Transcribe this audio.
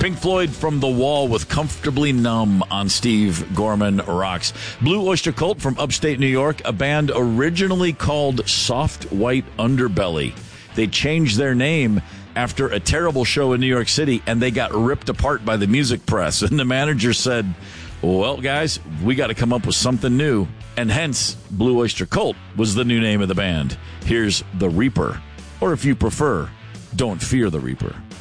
Pink Floyd from The Wall with Comfortably Numb on Steve Gorman Rocks. Blue Oyster Cult from upstate New York, a band originally called Soft White Underbelly. They changed their name after a terrible show in New York City, and they got ripped apart by the music press. And the manager said, well, guys, we got to come up with something new. And hence, Blue Oyster Cult was the new name of the band. Here's The Reaper. Or if you prefer, Don't Fear the Reaper.